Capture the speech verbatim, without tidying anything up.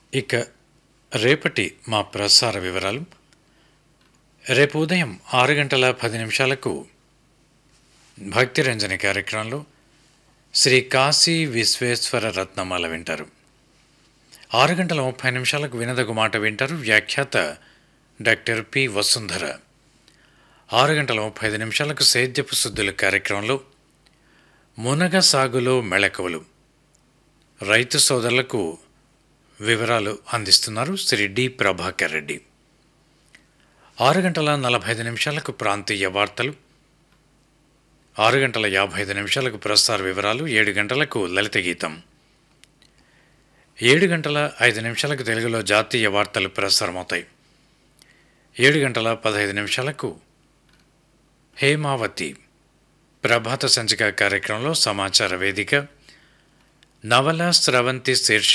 ఇక రేపటి మా ప్రసార వివరాలు. రేపు ఉదయం ఆరు గంటల పది నిమిషాలకు భక్తిరంజని కార్యక్రమంలో శ్రీ కాశీ విశ్వేశ్వర రత్నమాల వింటారు. ఆరు గంటల ముప్పై నిమిషాలకు వినదగు మాట వింటారు. వ్యాఖ్యాత డాక్టర్ పి వసుంధర. ఆరు గంటల ముప్పై ఐదు నిమిషాలకు సేద్యపు శుద్ధుల కార్యక్రమంలో మునగ సాగులో మెళకువలు రైతు సోదరులకు వివరాలు అందిస్తున్నారు శ్రీ డి ప్రభాకర్ రెడ్డి. ఆరు గంటల నలభై ఐదు నిమిషాలకు ప్రాంతీయ వార్తలు, ఆరు గంటల యాభై ఐదు నిమిషాలకు ప్రసార వివరాలు, ఏడు గంటలకు లలిత గీతం, ఏడు గంటల ఐదు నిమిషాలకు తెలుగులో జాతీయ వార్తలు ప్రసారమవుతాయి. ఏడు గంటల పదహైదు నిమిషాలకు హేమావతి ప్రభాత సంచిక కార్యక్రమంలో సమాచార వేదిక, నవల స్రవంతి శీర్షిక